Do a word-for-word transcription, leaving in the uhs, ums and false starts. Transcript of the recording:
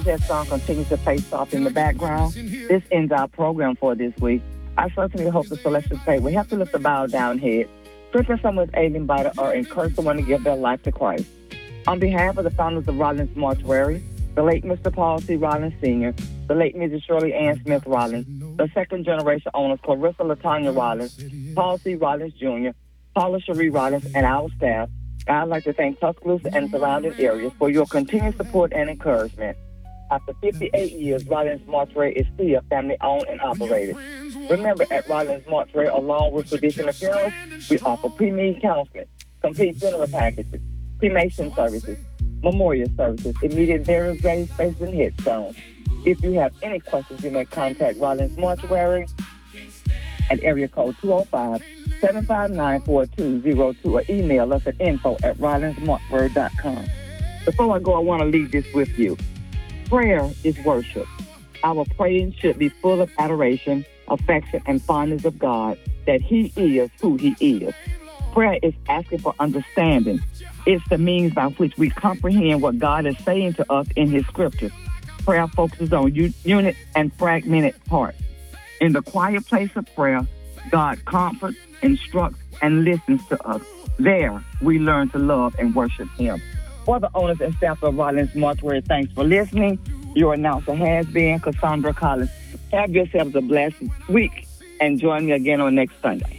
that song continues to play soft in the background, this ends our program for this week. I certainly hope the Celestial State will help to lift the bowed down head, strengthen someone's ailing body, or encourage someone to give their life to Christ. On behalf of the founders of Rollins Mortuary, the late Mister Paul C. Rollins Senior, the late Missus Shirley Ann Smith Rollins, the second generation owners Clarissa LaTanya Rollins, Paul C. Rollins Junior, Paula Cherie Rollins, and our staff, I'd like to thank Tuscaloosa and surrounding areas for your continued support and encouragement. After fifty-eight years, Rollins Mortuary is still family-owned and operated. Remember, at Rollins Mortuary, along with traditional funerals, we offer pre-need counseling, complete funeral packages, cremation services, memorial services, immediate burial grave spaces, and headstones. If you have any questions, you may contact Rollins Mortuary at area code two oh five, seven five nine, four two oh two or email us at info at rollins mortuary dot com. Before I go, I want to leave this with you. Prayer is worship. Our praying should be full of adoration, affection, and fondness of God, that He is who He is. Prayer is asking for understanding. It's the means by which we comprehend what God is saying to us in His scriptures. Prayer focuses on un- unit and fragmented parts. In the quiet place of prayer, God comforts, instructs, and listens to us. There, we learn to love and worship Him. For the owners and staff of Rollins Mortuary, thanks for listening. Your announcer has been Cassandra Collins. Have yourselves a blessed week and join me again on next Sunday.